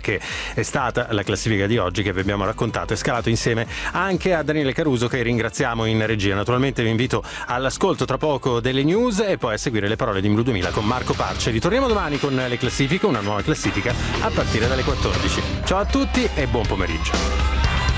che è stata la classifica di oggi che vi abbiamo raccontato e scalato insieme anche a Daniele Caruso, che ringraziamo in regia. Naturalmente vi invito all'ascolto tra poco delle news e poi a seguire le parole di Blu 2000 con Marco Parce. Ritorniamo domani con le classifiche, una nuova classifica a partire dalle 14. Ciao a tutti e buon pomeriggio.